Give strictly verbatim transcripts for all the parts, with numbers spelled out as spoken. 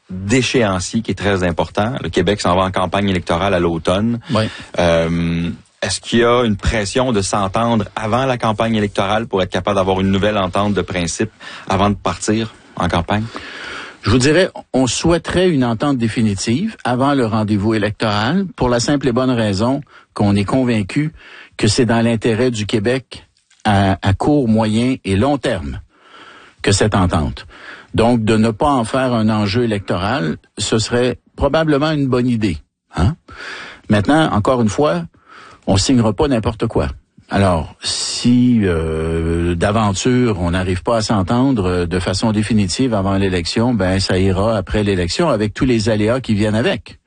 d'échéancier qui est très important. Le Québec s'en va en campagne électorale à l'automne. Oui. Euh, est-ce qu'il y a une pression de s'entendre avant la campagne électorale pour être capable d'avoir une nouvelle entente de principe avant de partir en campagne? Je vous dirais, on souhaiterait une entente définitive avant le rendez-vous électoral pour la simple et bonne raison qu'on est convaincu que c'est dans l'intérêt du Québec à, à court, moyen et long terme que cette entente. Donc, de ne pas en faire un enjeu électoral, ce serait probablement une bonne idée. Hein? Maintenant, encore une fois, on signera pas n'importe quoi. Alors, si euh, d'aventure on n'arrive pas à s'entendre de façon définitive avant l'élection, ben ça ira après l'élection avec tous les aléas qui viennent avec.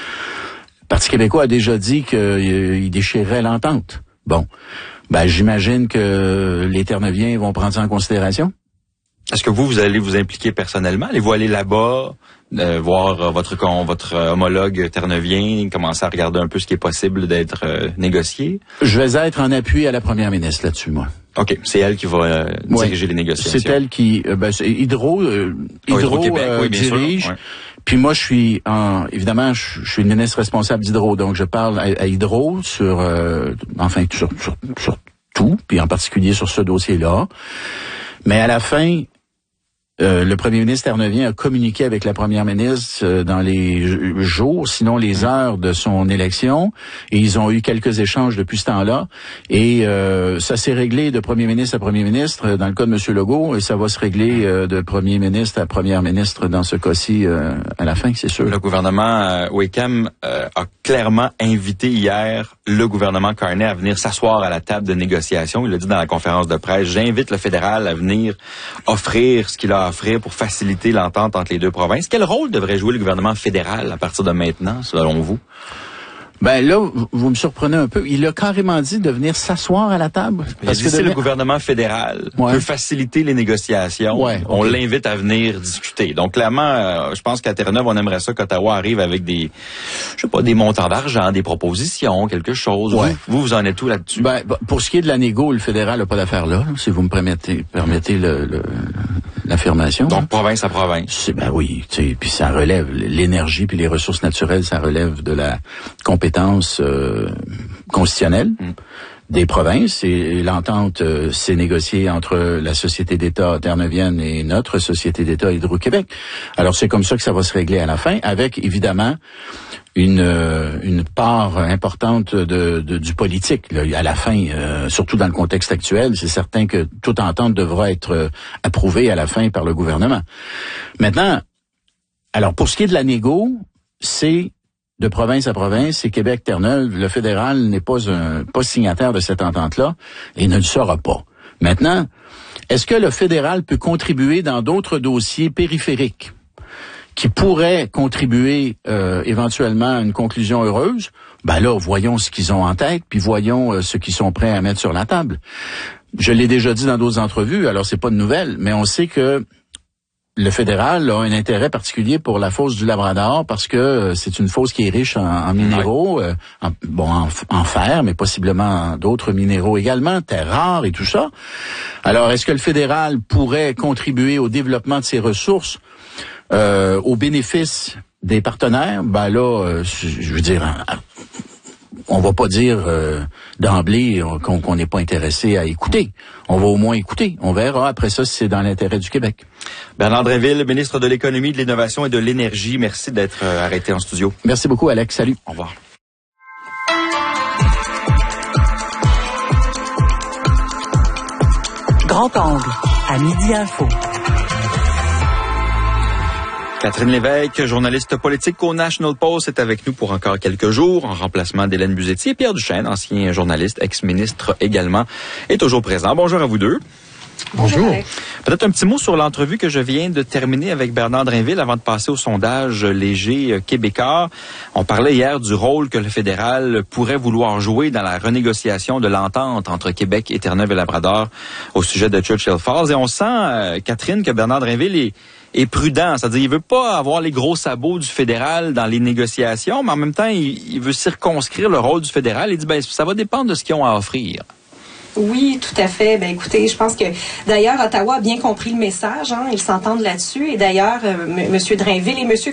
Le Parti québécois a déjà dit qu'il euh, déchirerait l'entente. Bon, ben j'imagine que les Terneviens vont prendre ça en considération. Est-ce que vous, vous allez vous impliquer personnellement? Allez-vous aller là-bas, euh, voir euh, votre votre euh, homologue ternevien, commencer à regarder un peu ce qui est possible d'être euh, négocié? Je vais être en appui à la première ministre là-dessus, moi. OK, c'est elle qui va euh, diriger oui, les négociations. C'est elle qui... Euh, ben, c'est Hydro, euh, Hydro, oh, Hydro-Québec, euh, oui, bien dirige. sûr, ouais. Puis moi, je suis, en, évidemment, je, je suis une ministre responsable d'Hydro, donc je parle à, à Hydro sur, euh, enfin, sur, sur, sur tout, puis en particulier sur ce dossier-là. Mais à la fin... Euh, le premier ministre Ternevien a communiqué avec la première ministre euh, dans les jours, sinon les heures de son élection, et ils ont eu quelques échanges depuis ce temps-là, et euh, ça s'est réglé de premier ministre à premier ministre dans le cas de M. Legault, et ça va se régler euh, de premier ministre à première ministre dans ce cas-ci euh, à la fin, c'est sûr. Le gouvernement euh, Wickham euh, a clairement invité hier le gouvernement Carney à venir s'asseoir à la table de négociation. Il l'a dit dans la conférence de presse. J'invite le fédéral à venir offrir ce qu'il a à offrir pour faciliter l'entente entre les deux provinces. Quel rôle devrait jouer le gouvernement fédéral à partir de maintenant, selon vous? Ben là, vous me surprenez un peu. Il a carrément dit de venir s'asseoir à la table. Parce que si le gouvernement fédéral ouais. peut faciliter les négociations, ouais, okay. on l'invite à venir discuter. Donc clairement, euh, je pense qu'à Terre-Neuve, on aimerait ça qu'Ottawa arrive avec des, je sais pas, des montants d'argent, des propositions, quelque chose. Ouais. Vous, vous, vous en êtes où là-dessus? Ben, pour ce qui est de la négo, le fédéral n'a pas d'affaire là, si vous me permettez, permettez le, le, l'affirmation. Donc, hein? Province à province. C'est, ben oui, tu sais, puis ça relève l'énergie puis les ressources naturelles, ça relève de la compétence Euh, constitutionnelle mm. des provinces, et l'entente euh, s'est négociée entre la Société d'État ternevienne et notre Société d'État Hydro-Québec. Alors c'est comme ça que ça va se régler à la fin, avec évidemment une euh, une part importante de, de du politique là, à la fin, euh, surtout dans le contexte actuel. C'est certain que toute entente devra être euh, approuvée à la fin par le gouvernement. Maintenant, alors pour ce qui est de la négo, c'est de province à province, c'est Québec-Terre-Neuve. Le fédéral n'est pas un pas signataire de cette entente-là et ne le sera pas. Maintenant, est-ce que le fédéral peut contribuer dans d'autres dossiers périphériques qui pourraient contribuer euh, éventuellement à une conclusion heureuse? Ben là, voyons ce qu'ils ont en tête, puis voyons euh, ce qu'ils sont prêts à mettre sur la table. Je l'ai déjà dit dans d'autres entrevues, alors c'est pas de nouvelle, mais on sait que le fédéral a un intérêt particulier pour la fosse du Labrador parce que euh, c'est une fosse qui est riche en, en minéraux, euh, en, bon en, en fer, mais possiblement d'autres minéraux également, terres rares et tout ça. Alors, est-ce que le fédéral pourrait contribuer au développement de ses ressources euh, au bénéfice des partenaires? Ben là, euh, je veux dire, on va pas dire euh, d'emblée qu'on qu'on n'est pas intéressé à écouter. On va au moins écouter. On verra après ça si c'est dans l'intérêt du Québec. Bernard Drinville, ministre de l'Économie, de l'Innovation et de l'Énergie. Merci d'être euh, arrêté en studio. Merci beaucoup, Alex. Salut. Au revoir. Grand angle, à Midi Info. Catherine Lévesque, journaliste politique au National Post, est avec nous pour encore quelques jours en remplacement d'Hélène Buzetti. Et Pierre Duchesne, ancien journaliste, ex-ministre également, est toujours présent. Bonjour à vous deux. Bonjour. Peut-être un petit mot sur l'entrevue que je viens de terminer avec Bernard Drinville avant de passer au sondage léger québécois. On parlait hier du rôle que le fédéral pourrait vouloir jouer dans la renégociation de l'entente entre Québec et Terre-Neuve et Labrador au sujet de Churchill Falls. Et on sent, euh, Catherine, que Bernard Drinville est est prudent, c'est-à-dire il veut pas avoir les gros sabots du fédéral dans les négociations, mais en même temps, il, il veut circonscrire le rôle du fédéral. Il dit, ben ça va dépendre de ce qu'ils ont à offrir. Oui, tout à fait. Ben écoutez, je pense que d'ailleurs Ottawa a bien compris le message, hein, ils s'entendent là-dessus. Et d'ailleurs, euh, M. Drinville et M.